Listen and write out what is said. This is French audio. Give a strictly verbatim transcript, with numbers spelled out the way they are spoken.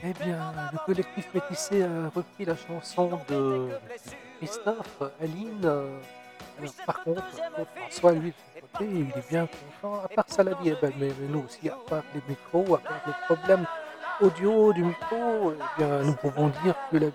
Eh bien, le collectif Métissé a repris la chanson de Christophe, Aline, heu, alors par contre, heu, François, lui, de son côté, il est bien content. À part ça, la vie est belle, mais mais nous aussi, à part les micros, à part les problèmes audio du micro, eh bien, nous pouvons dire que la